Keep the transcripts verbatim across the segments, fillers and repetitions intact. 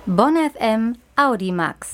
Bonn F M Audimax.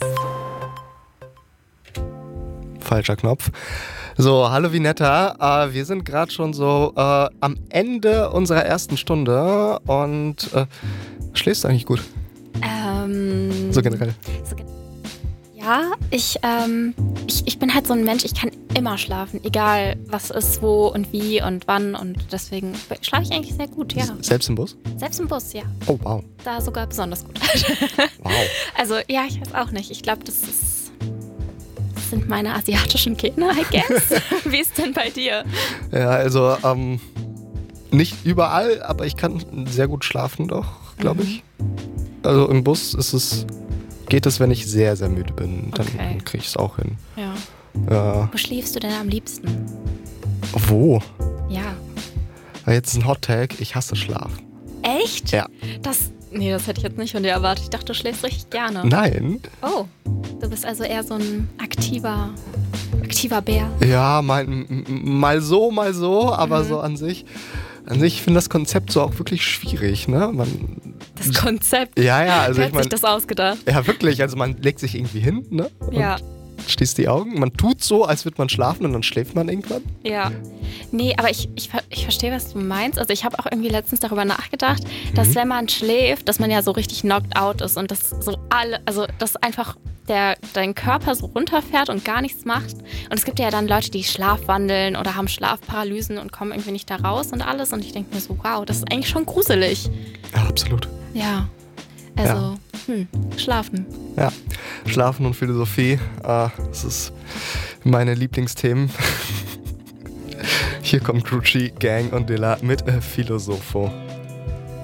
Falscher Knopf. So, hallo Vinetta. Äh, wir sind gerade schon so äh, am Ende unserer ersten Stunde und äh, schläfst du eigentlich gut? Ähm, so generell. So ge- ja, ich, ähm, ich, ich bin halt so ein Mensch, ich kann immer schlafen, egal was ist, wo und wie und wann, und deswegen schlafe ich eigentlich sehr gut, ja. S- Selbst im Bus? Selbst im Bus, ja. Oh, wow. Da sogar besonders gut. Wow. Also, ja, ich weiß auch nicht. Ich glaube, das ist, das sind meine asiatischen Gene, I guess. Wie ist denn bei dir? Ja, also ähm, nicht überall, aber ich kann sehr gut schlafen doch, glaube Mhm. ich. Also im Bus ist es, geht es, wenn ich sehr, sehr müde bin. Dann Okay. kriege ich es auch hin. Ja. Ja. Wo schläfst du denn am liebsten? Wo? Ja. Weil jetzt ist ein Hot Tag, ich hasse Schlaf. Echt? Ja. Das, nee, das hätte ich jetzt nicht von dir erwartet. Ich dachte, du schläfst richtig gerne. Nein. Oh, du bist also eher so ein aktiver, aktiver Bär. Ja, mal, m- m- mal so, mal so, aber Mhm. so an sich. An sich, ich finde das Konzept so auch wirklich schwierig, ne? Man, Das Konzept. ja, ja, also Wer ich hat meine, sich das ausgedacht? ja wirklich, also man legt sich irgendwie hin, ne? Und Ja. schließt die Augen, man tut so, als würde man schlafen und dann schläft man irgendwann. Ja. Nee, aber ich, ich, ver- ich verstehe, was du meinst. Also ich habe auch irgendwie letztens darüber nachgedacht, dass wenn man schläft, dass man ja so richtig knocked out ist und dass so alle, also dass einfach der, dein Körper so runterfährt und gar nichts macht. Und es gibt ja dann Leute, die schlafwandeln oder haben Schlafparalysen und kommen irgendwie nicht da raus und alles. Und ich denke mir so, wow, das ist eigentlich schon gruselig. Ja, absolut. Ja. Also, hm, schlafen. Ja, Schlafen und Philosophie, äh, das ist meine Lieblingsthemen. Hier kommt Grucci, Gang und Dilla mit äh, Philosopho.